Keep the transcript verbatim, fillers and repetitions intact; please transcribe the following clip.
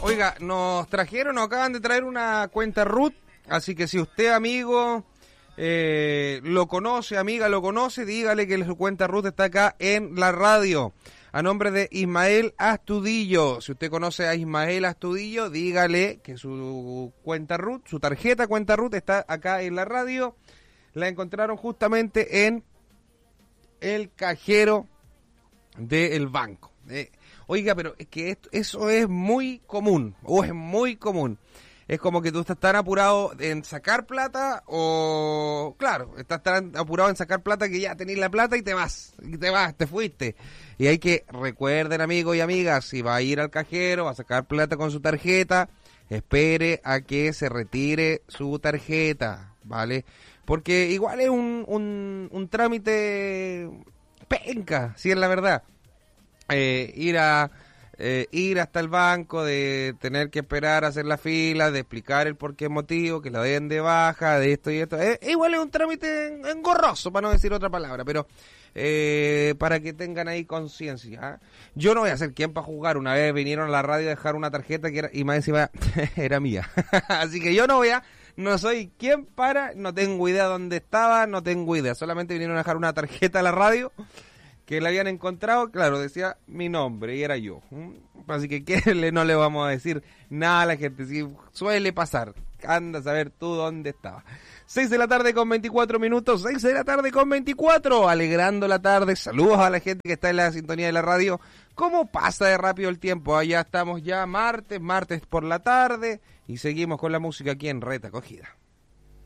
Oiga, nos trajeron, nos acaban de traer una cuenta root, así que si usted, amigo, eh, lo conoce, amiga, lo conoce, dígale que su cuenta root está acá en la radio, a nombre de Ismael Astudillo. Si usted conoce a Ismael Astudillo, dígale que su cuenta root, su tarjeta cuenta root está acá en la radio. La encontraron justamente en el cajero del banco. Eh, Oiga, pero es que esto, eso es muy común, o es muy común. Es como que tú estás tan apurado en sacar plata, o claro, estás tan apurado en sacar plata que ya tenés la plata y te vas, y te vas, te fuiste. Y hay que, recuerden, amigos y amigas, si va a ir al cajero, va a sacar plata con su tarjeta, espere a que se retire su tarjeta, ¿vale? Porque igual es un, un, un trámite penca, si es la verdad. Eh, ir a eh, ir hasta el banco, de tener que esperar a hacer la fila, de explicar el por qué motivo, que la den de baja, de esto y esto. Eh, igual es un trámite engorroso, para no decir otra palabra, pero eh, para que tengan ahí conciencia. ¿eh? Yo no voy a ser quien para jugar. Una vez vinieron a la radio a dejar una tarjeta que era, y más encima era mía. Así que yo no voy a, no soy quien para, no tengo idea dónde estaba, no tengo idea. Solamente vinieron a dejar una tarjeta a la radio que la habían encontrado, claro, decía mi nombre y era yo. Así que ¿qué le, no le vamos a decir nada a la gente? Si suele pasar, anda a saber tú dónde estaba. seis de la tarde con veinticuatro minutos, seis de la tarde con veinticuatro, alegrando la tarde. Saludos a la gente que está en la sintonía de la radio. ¿Cómo pasa de rápido el tiempo? Allá estamos ya martes, martes por la tarde, y seguimos con la música aquí en Red Acogida.